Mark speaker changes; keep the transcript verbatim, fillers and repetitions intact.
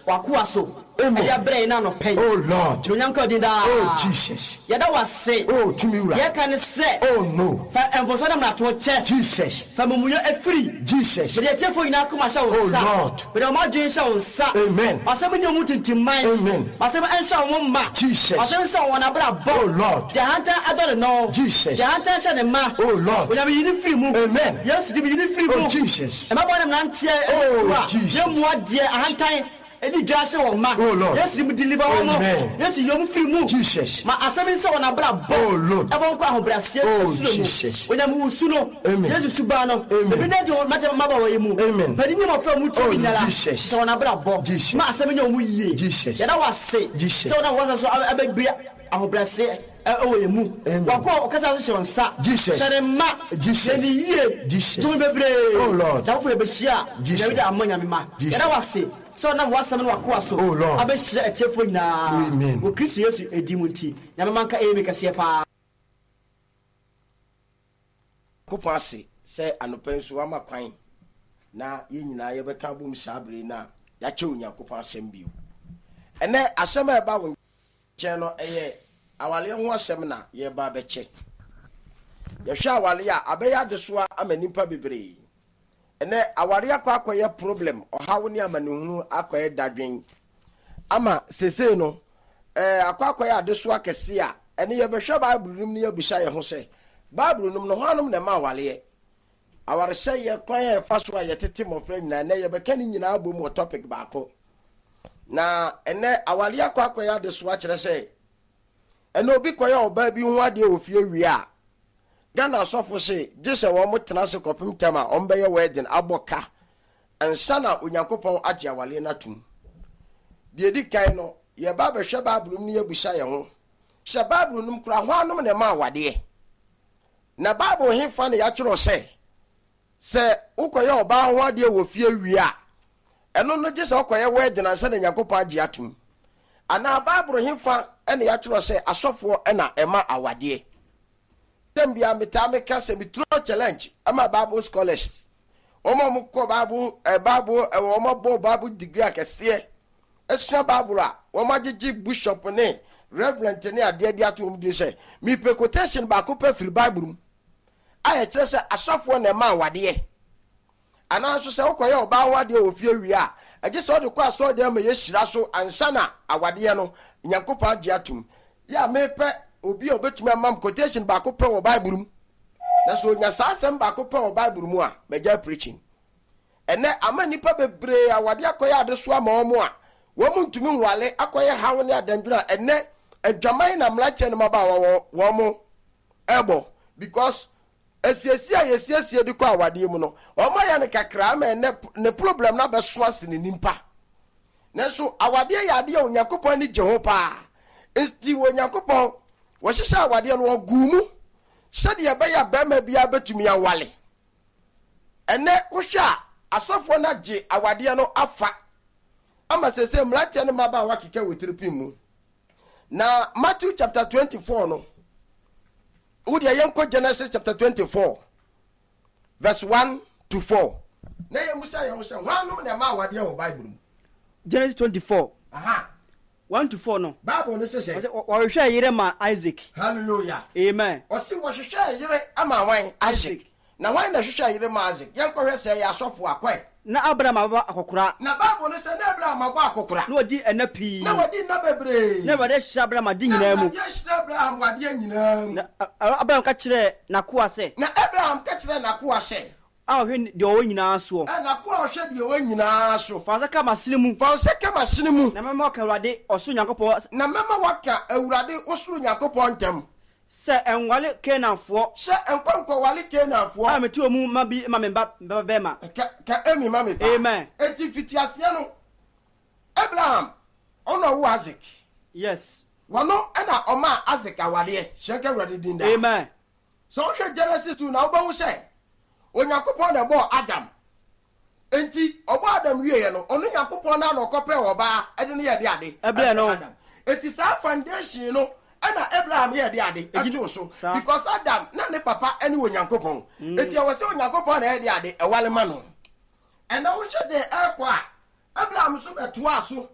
Speaker 1: wakuaso. Amen.
Speaker 2: Oh Lord. Oh Jesus. Oh Tumira. Oh no. Jesus. Jesus. Oh Lord. Amen. Amen. Jesus. Oh Lord. Jesus. Oh Lord. Amen. Oh Jesus. Oh Jesus.
Speaker 1: Any gasha or ma,
Speaker 2: oh Lord,
Speaker 1: yes, you deliver all. Yes, you don't feel move.
Speaker 2: Jesus,
Speaker 1: my assembly so on a bra,
Speaker 2: oh Lord,
Speaker 1: oh
Speaker 2: Jesus,
Speaker 1: when I move suno, yes, Subano,
Speaker 2: amen,
Speaker 1: matter mother where you move, amen. But in your film, Jesus, so on a bra, Jesus, my assembly, Jesus, and I was say, Jesus, so I was so I beg beer, I will bless it. Oh, you move. Wako okaza on sa.
Speaker 2: Jesus.
Speaker 1: Ma.
Speaker 2: Jesus. Jesus. Oh Lord.
Speaker 1: That for Beshia.
Speaker 2: Jesus.
Speaker 1: Jesus. And I was say. So now what someone wakuaso.
Speaker 2: Oh Lord.
Speaker 1: I be share a telephone na.
Speaker 2: Amen.
Speaker 1: We Christ Yesu edimunti. Na manka e makease pa.
Speaker 3: Kopase say anopenso ama kwan. Na ye nyina ye beka bom sabre na ya che onyankopon asem bio. Ene asem e ba wo che no eye awale ho asem na ye ba be che. Ye hwe awale a abeya de so amanimpa bebre. Ene aware akwa akoye problem ohawo ni amanihunu akoye dadwen. Ama sese no eh akwa akoye adeso akese a ene ye be hwe Bible nim ne ye bisa ye ho se Bible nim no hoanom na ma awale. Aware se ye kwan ye faso a ye tete mofra nyina na ye be kan nyina abom o topic baako. Na ene awale akwa akoye adeso a kire se ene obi koye oba bi hu ade ofie wi a Gana asofo se gese wo mo tena se kopim tema ombeye wedding aboka ansana onyankopon age awale natum de di kan no ye ba be hwe Bible ni yebusa ye ho se Bible num kura ho anom na ma awade na Bible hefa ne ya kyero se se ukoye oba ho ade wo fie wi a eno no gese ukoye wedding ansana onyankopon age atum ana Bible hefa ene ya kyero se asofo ena ema awade Tembia mitame kase mitro challenge ama Bible scholars omo mko Bible e Bible e omo bo Bible degree akese esua Bible a omo agigi bishop ne reverend ne ade ade ato mu de se mi pe quotation ba ko pe fil Bible aye kire se asofo na ma wade ana so se ukoye oba wade ofie wi a age so de ko aso de ma ye hira so ansana awade no nyankopa age atum ya me pe obi obetumi amam quotation ba ko pe wo Bible mu na so nya sasem ba ko pe wo Bible mu a meja preaching ene ama nipa bebre awade akoye adeso ama omo a wo mu ntumi nwale akoye hawo ne adandura ene adwaman na mlache ne maba wo wo mo ebo because esiesi a yesiesie di ko awade mu no omo ya ne kakra ma ene ne problem na be so ase ne nimpa na so awade ya ade onyankopon ni Jehova esti onyankopon wo hihya awade no ogumu sede ye be ya ba ma bia betumi awale ene wo hwa asofo na je awade no afa ama sese mlate ne maba wa keke wetiripim mu na Matthew chapter twenty-four no udi yenko Genesis chapter twenty-four verse one to four na ye musa ye musa wanum na ma awade wo Bible mu
Speaker 1: Genesis twenty-four
Speaker 3: aha
Speaker 1: one to four no
Speaker 3: Bible no say
Speaker 1: o hwe yire ma Isaac.
Speaker 3: Hallelujah.
Speaker 1: Amen.
Speaker 3: O si wo hwe yire ama wan Isaac. Na wan na hwe yire ma Isaac. Yen ko hwe say ya sofo akwai.
Speaker 1: Na Abraham aba akokora.
Speaker 3: Na Bible no say na Abraham aba akokora.
Speaker 1: Na odi enapi.
Speaker 3: Na wadi na bebre.
Speaker 1: Na wadi hye Abraham adi nyina mu.
Speaker 3: Na hye Abraham wadi nyina mu.
Speaker 1: Na Abraham ka kire na ko ase.
Speaker 3: Na Abraham ka kire na ko ase.
Speaker 1: Ah hwe de o nyina so.
Speaker 3: Eh na ko hwe de o nyina so.
Speaker 1: Fansa ka masene mu.
Speaker 3: Fansa ka masene mu.
Speaker 1: Na mema ka Awurade oso Nyankopon.
Speaker 3: Na mema waka Awurade osoro Nyankopon ntam.
Speaker 1: Se enwale Kenaanfo.
Speaker 3: Se enkwankwa wale Kenaanfo.
Speaker 1: Ah meti omu ma bi ma memba bema.
Speaker 3: Ka ka emi ma me pa.
Speaker 1: Amen.
Speaker 3: Eti fitiase no. Abraham ono wo Isaac.
Speaker 1: Yes.
Speaker 3: Wano ena oma Isaac awade. Sheke Awurade dinda.
Speaker 1: Amen.
Speaker 3: So hwe Genesis two na obawu se Onyankopon na bo Adam. Enti obo Adam wiye no onu Nyankopon na no kope oba ede ne ye de ade.
Speaker 1: Ebe no.
Speaker 3: Enti sa foundation no ana Abraham ye de ade ato so because Adam na ne papa ene Onyankopon. Enti e wose Onyankopon na ye de ade e wale ma no. And I wish de ekwa Abraham so beto aso